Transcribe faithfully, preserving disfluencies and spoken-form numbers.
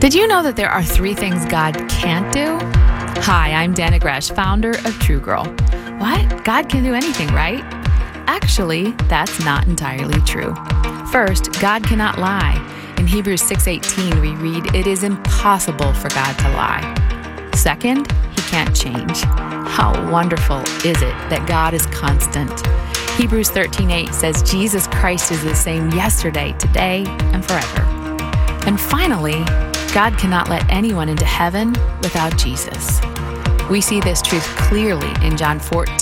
Did you know that there are three things God can't do? Hi, I'm Dana Gresh, founder of True Girl. What? God can do anything, right? Actually, that's not entirely true. First, God cannot lie. In Hebrews six eighteen, we read, "It is impossible for God to lie." Second, He can't change. How wonderful is it that God is constant? Hebrews thirteen eight says Jesus Christ is the same yesterday, today, and forever. And finally, God cannot let anyone into heaven without Jesus. We see this truth clearly in John fourteen.